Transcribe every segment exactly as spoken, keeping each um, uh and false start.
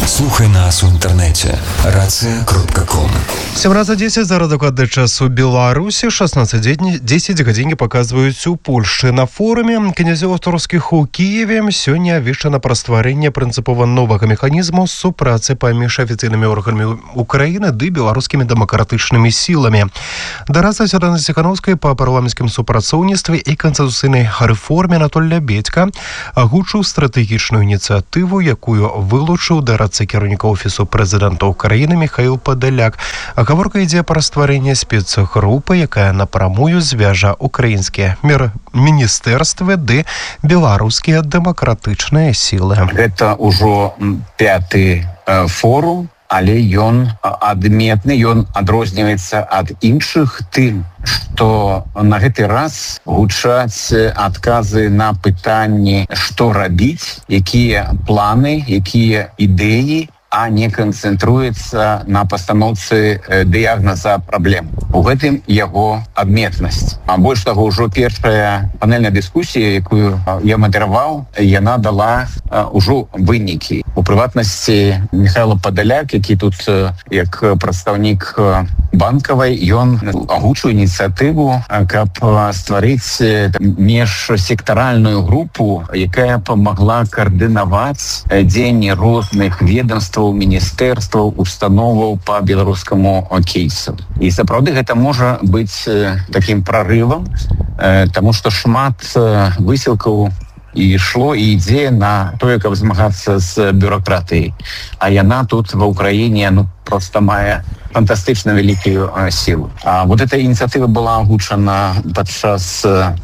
Слухай нас у інтернеті рація крапка ком. семнадцать десять, зараз докладны час у Беларусі, шестнадцать десять гадзінні паказваюць у Польшы. На форуме князёў аўтарскіх у Киеве сёння абвешчана пра стварэнне прынцыпова новага механізму супрацы паміж афіцыйнымі органамі Украіны ды беларускімі дэмакратычнымі сіламі. Дарацца Святланы Ціхановскай па парламенцкім супрацоўніцтве і канстытуцыйнай рэформе Анатоль Лябедзька агучыў стратэгічную ініцыятыву, якую вылучыў дарацца кіраўніка офісу прэзідэнта Украіны Міхаіл Падаляк. Гаворка ідзе пра стварэнне спецгрупы, якая напрамую звяжа украінскія міністэрствы ды беларускія дэмакратычныя сілы. Гэта ўжо пяты э, форум, але ён адметны, ён адрозніваецца ад іншых тым, што на гэты раз гучаць адказы на пытанні, што рабіць, якія планы, якія ідэі, а не канцэнтруецца на пастаноўцы дыягназа праблем. У гэтым яго адметнасць. А больш таго, ўжо першая панельная дыскусія, якую я мадыраваў, яна дала ўжо вынікі. У прыватнасці Міхаіла Падаляк, які тут як прадстаўнік банкавай, ён агучыў ініцыятыву, каб стварыць міжсектаральную групу, якая памагла каардынаваць дзеянні розных ведомстваў, міністэрстваў, установаў па беларускаму кейсу. І сапраўды гэта можа быць такім прарывам, таму што шмат высілкаў ішло і ідзе на тое, каб змагацца з бюрократыяй. А яна тут ва Ўкраіне ну, проста мае фантастычна вялікую сілу. А вот эта ініцыятыва была агучана падчас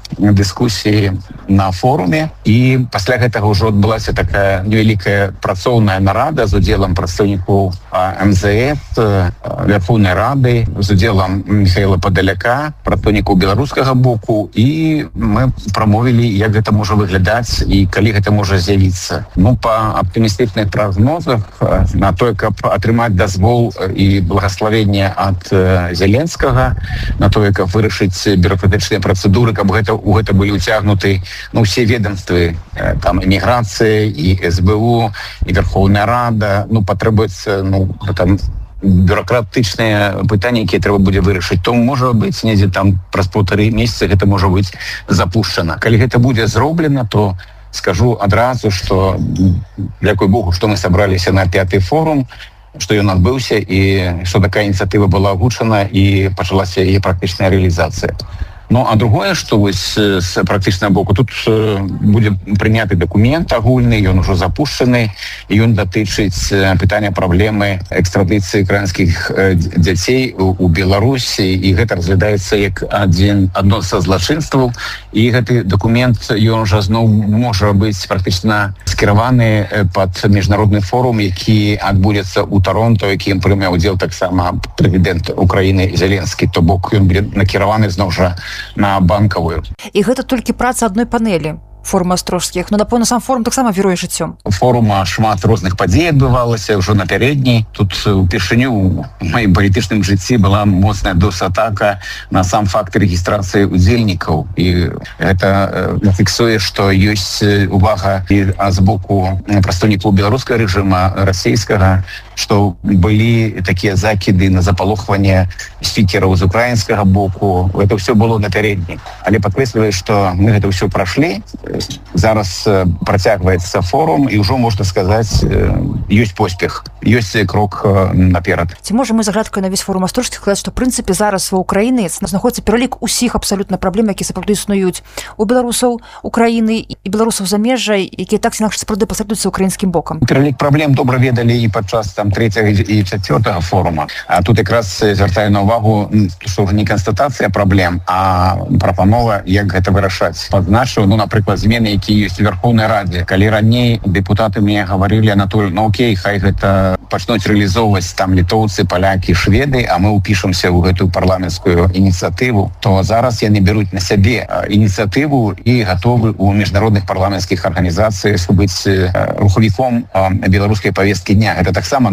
дыскусіі на форуме, і пасля гэтага ўжо адбылася такая невялікая працоўная нарада з удзелам прадстаўнікоў эм зэ эф, Верховнай Рады, з удзелам Міхаіла Падаляка, прадстаўнікоў беларускага боку, і мы прамовілі, як гэта можа выглядаць і калі гэта можа з'явіцца. Ну, па аптымістычных прагнозах на тое, каб атрымаць дазвол і благаславенне ад Зеленскага, на тое, каб вырашыць бюрократычныя працэдуры, каб гэта у гэта былі ўцягнуты ну, все ведомствы, там, эміграцыя, і эс бэ у, і Верховная Рада, ну, патрабуецца, ну, там, бюрократычныя пытанні, якія трэба будзе вырашыць, то можа быць недзе там праз паўтары месяцы гэта можа быць запушчана. Калі гэта будзе зроблена, то скажу адразу, што дзякуй Богу, што мы сабраліся на пяты форум, што ён адбыўся і што такая ініцыятыва была агучана і пачалася яе практычная рэалізацыя. Ну, а другое, што вось з практычнага боку, тут будзе прыняты дакумент агульны, ён ужо запушчаны, і ён датычыць пытання праблемы экстрадыцыі украінскіх дзяцей у Беларусі, і гэта разглядаецца як адзін, адно са злачынстваў, і гэты дакумент, ён жа зноў можа быць практычна скіраваны пад міжнародны форум, які адбудзецца ў Торонто, якім прыме ўдзел таксама прэзідэнт Украіны Зеленскі, то бок ён будзе накіраваны зноў жа на банкавую. І гэта толькі праца адной панелі форума астрожскіх. Ну, напэўна, сам форум таксама віруе жыццём. Форума шмат розных падзей адбывалася ўжо напярэдні. Тут упершыню ў маім палітычным жыцці была моцная дос-атака на сам факт рэгістрацыі удзельнікаў. І гэта фіксуе, што ёсць увага і з боку прадстаўнікоў беларускага рэжыма, расійскага, што былі такія закіды на запалохванне спікераў з украінскага боку. Гэта ўсё было напярэдні. Але падкрэсліваю, што мы гэта ўсё прашлі. Зараз працягваецца форум, і ўжо, можна сказаць, ёсць поспех, ёсць крок наперад. Ці можам мы з аглядкай на весь форум астрожскіх сказаць, што, в прынцыпе, зараз ва Ўкраіны знаходзіцца пералік усіх абсалютна праблем, якія сапраўды існуюць у беларусаў Украіны і беларусаў замежжа, якія так ці інакш сапраўды пасрэдуюцца украінскім бокам? Пералік праблем добра ведалі і падчас там трэцяга і чацвёртага форума. А тут якраз звяртаю на ўвагу, што не канстатацыя праблем, а прапанова, як гэта вырашаць. Пазначыў, ну, напрыклад, змены, якія ёсць у Верховнай Радзе. Калі раней дэпутаты мне гаварылі, Анатоль, ну окей, хай гэта пачнуць рэалізоўваць там літоўцы, палякі, шведы, а мы ўпішемся ў гэтую парламенцкую ініцыятыву, то зараз яны бяруць на сябе ініцыятыву і гатовы ў міжнародных парламенцкіх арганізацыях быць рухавіком беларускай павесткі дня. Гэта таксама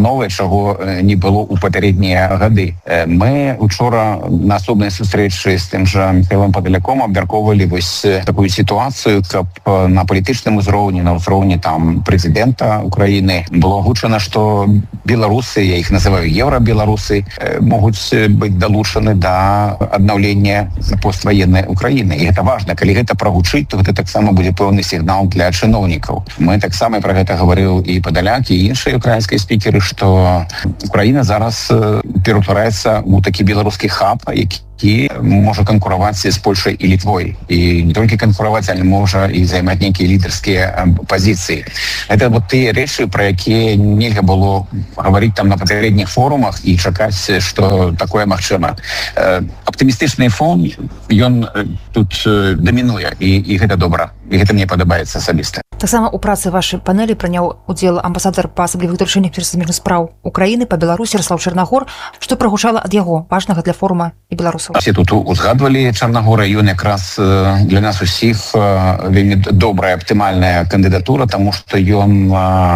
новае, чаго не было ў папярэднія гады. Мы учора на асобнай сустрэчы з тым жа Михаилом Подоляком абмяркоўвалі вось такую сітуацыю, каб на палітычным узроўні, на ўзроўні там прэзідэнта Украіны было агучана, што беларусы, я іх называю еўрабеларусы, могуць быць далучаны да аднаўлення постваеннай Украіны. І гэта важна. Калі гэта прагучыць, то гэта таксама будзе пэўны сігнал для чыноўнікаў. Мы таксама пра гэта гаварыў і Падаляк, і іншыя украінскія спікеры, што Украіна зараз ператвараецца ў такі беларускі хаб, які які можа канкураваць з Польшай і Літвой. І не толькі канкураваць, але можа і займаць нейкія лідарскія пазіцыі. Гэта вот тыя рэчы, пра якія нельга было гаварыць там на папярэдніх форумах і чакаць, што такое магчыма. Аптымістычны фон, ён тут дамінуе, і, і гэта добра. І гэта мне падабаецца асабіста. Таксама у працы вашай панелі прыняў удзел амбасадар па асаблівых даручэннях Міністэрства замежных спраў Украіны па Беларусі Ярослаў Чарнагор, што прагучала ад яго важнага для форума і беларусаў. Все тут узгадвалі Чарнагора, ён якраз для нас усіх вельмі добрая, аптымальная кандыдатура, таму што ён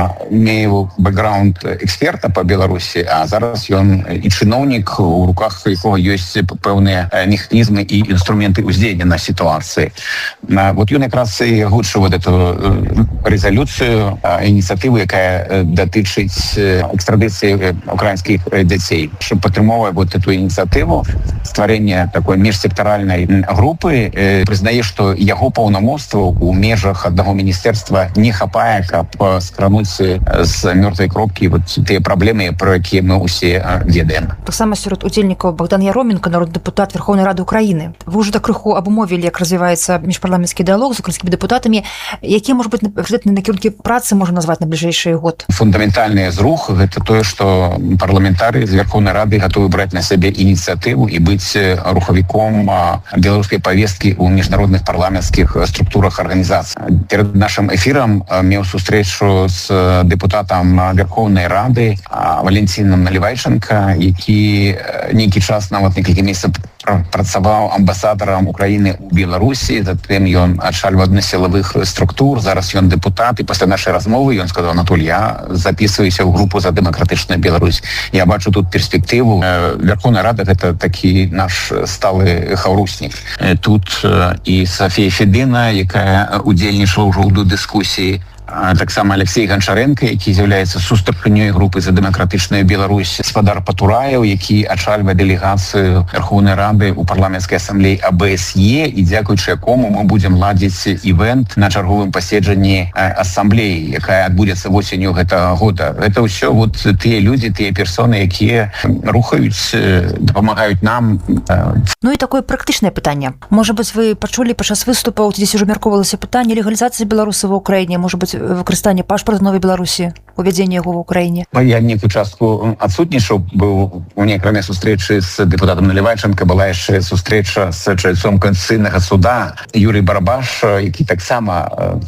меў бэкграунд эксперта па Беларусі, а зараз ён і чыноўнік, у руках якога ёсць пэўныя механізмы і інструменты ўздзеяння на сітуацыі. Вот ён якраз і агучыў вот эту резолюцию, инициативу, якая датычыць экстрадыцыі украінскіх дзяцей, што падтрымоўвае вот эту инициативу стварэння такой межсектаральнай групы, прызнае, што яго паўнамоцтваў у межах аднаго міністэрства не хапае, каб скрануць з мёртвай кропкі вот тыя праблемы, про якія мы ўсе ведаем. Таксама сярод удзельнікаў Богдан Яроменко, народны депутат Верховнай Рады Украіны. Вы ўжо так крыху абумовілі, як развіваецца міжпарламенцкі дыялог з украінскімі дэпутатамі. Які, можа быць, прыоритетныя накірункі працы можна назваць на бліжэйшы год? Фундаментальны зрух — гэта тое, што парламентарыі з Верховнай Рады гатовы браць на сябе ініцыятыву і быць рухавіком беларускай павесткі ў міжнародных парламенцкіх структурах арганізацый. Перад нашым эфірам меў сустрэчу з дэпутатам Верховнай Рады Валентинам Наливайченко, які нейкі час, нават некалькі месяцаў працаваў амбасадарам Украіны ў Беларусі, затым ён ачальваў адну з сілавых структур, зараз ён дэпутат, і пасля нашай размовы ён сказаў: Анатоль, я записываюся ў групу за дэмакратычную Беларусь. Я бачу тут перспектыву. Верховная Рада — гэта такі наш сталы хаўруснік. Тут і Софія Федына, якая удзельнічала ўжо ў дыскусіі, таксама Алексей Гончаренко, які з'яўляецца сустарпрынёй групы за дэмакратычную Беларусь, спадар Патураев, які ачальвае дэлегацыю Верховнай Рады ў парламенцкай асамблеі А Б С Е, і дзякуючы якому мы будзем ладзіць івент на чарговым паседжанні асамблеі, якая адбудзецца восенню гэтага года. Гэта ўсё вот тыя людзі, тыя персоны, якія рухаюць, дапамагаюць нам. Ну і такое практычнае пытанне. Можа быць, вы пачулі падчас выступаў, здесь ужо мяркоўвалася пытанне легалізацыі беларусаў ва ўкраіне, можа быць, выкарыстанне пашпарта новай Беларусі, увядзенне яго ў Украіне? Я некую частку адсутнічаў, быў у некрамя сустрэчы з дэпутатам Наливайченко, была яшчэ сустрэча з чальцом Конституцыйнага суда Юрий Барабаш, які таксама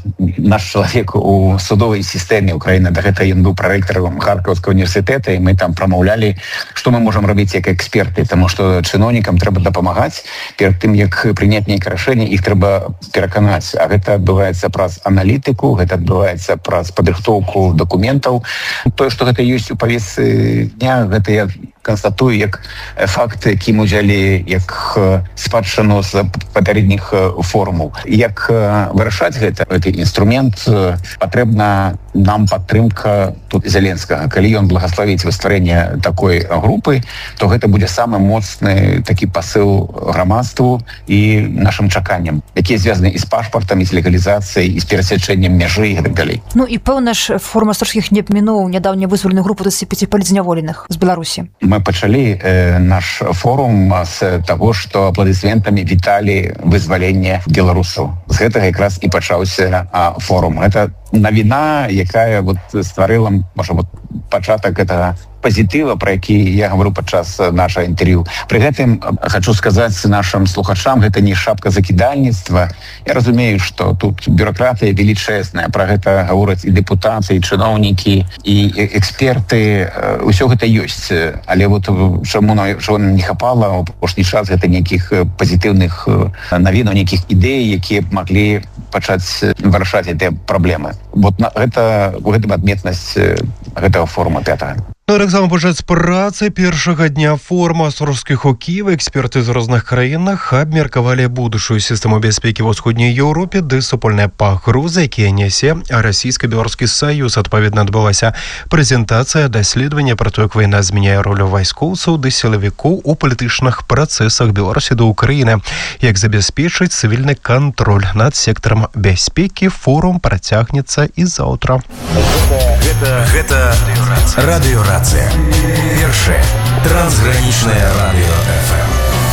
наш чалавек у судовай сістэме Украіны. Да гэта ён быў прарэктарам Харкаўскага універсітэта, і мы там прамаўлялі, што мы можам рабіць як эксперты, таму што чыноўнікам трэба дапамагаць. Перад тым, як прыняць нейкае рашэнне, іх трэба пераканаць. А гэта адбываецца праз аналітыку, гэта адбываецца праз падрыхтоўку дакументаў. Тое, што гэта ёсць у павестцы дня, гэта я констатую як факт, які мы ўзялі як спадчыну з папярэдніх форумаў. Як вырашаць гэта, гэты інструмент, патрэбна нам падтрымка тут Зеленскага. Калі ён благаславіць стварэнне такой групы, то гэта будзе самы моцны такі пасыл грамадству і нашым чаканням, якія звязаны і з пашпартам, і з легалізацыяй, і з перасячэннем мяжы і так далей. Ну і пэўна ж форум астрожскіх не абмінуў нядаўня вызваленую групу двадцати пяти палітзняволеных з Беларусі. Мы пачалі э, наш форум з таго, што апладысментамі віталі вызваленне беларусаў. З гэтага якраз і пачаўся а, форум. Гэта навіна, якая вот стварыла, можа, вот пачатак гэтага пазітыва, пра які я гавару падчас нашага інтэрв'ю. Пры гэтым хачу сказаць нашым слухачам, гэта не шапказакідальніцтва. Я разумею, што тут бюракратыя велічэзная, пра гэта гавораць і дэпутаты, і чыноўнікі, і эксперты. Усё гэта ёсць. Але вот чаму нам не хапала ў апошні час, гэта нейкіх пазітыўных навінаў, нейкіх ідэй, якія б маглі пачаць вырашаць гэтыя праблемы. Вот гэта, у гэтым адметнасць гэтага форума пятага. Ну, таксама пачаць працы першага дня форума астраўскіх у Кіеве. Эксперты з розных краінах абмеркавалі будучую сістэму бяспекі ва ўсходняй Еўропе ды супольныя пагрозы, якія нясе расійска-беларускі саюз. Адпаведна адбылася прэзентацыя даследавання пра то, як вайна змяняе ролю вайскоўцаў ды сілавікоў у палітычных працэсах Беларусі да Украіны. Як забяспечыць цывільны кантроль над сектарам бяспекі. Форум працягнецца і заўтра. Гэта, гэта радыёрацыя. Першае трансгранічнае радыё эф эм.